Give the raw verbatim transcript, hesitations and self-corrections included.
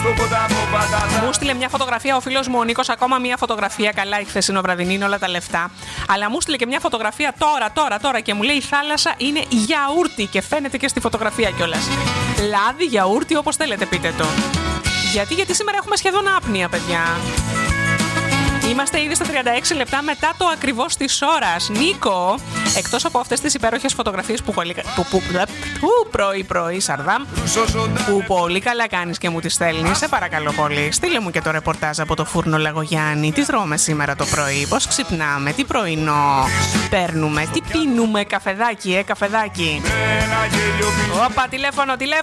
Μου στείλε μια φωτογραφία ο φίλος μου ο Νίκος, ακόμα μια φωτογραφία. Καλά, η χθεσινοβραδινή είναι όλα τα λεφτά. Αλλά μου στείλε και μια φωτογραφία τώρα, τώρα, τώρα και μου λέει η θάλασσα είναι γιαούρτι και φαίνεται και στη φωτογραφία κιόλας. Λάδι, γιαούρτι, όπως θέλετε πείτε το. Γιατί, γιατί σήμερα έχουμε σχεδόν άπνοια, παιδιά. Είμαστε ήδη στα τριάντα έξι λεπτά μετά το ακριβώς της ώρας. Νίκο, εκτός από αυτές τις υπέροχες φωτογραφίες που πολύ, που, που, που, πρωί πρωί Σαρδάμ, που πολύ καλά κάνεις και μου τις στέλνεις, σε παρακαλώ πολύ, στείλε μου και το ρεπορτάζ από το φούρνο Λαγογιάννη. Τι τρώμε σήμερα το πρωί, πώς ξυπνάμε, τι πρωινό παίρνουμε, τι πίνουμε, καφεδάκι, ε, καφεδάκι. Όπα, τηλέφωνο, τηλέφωνο.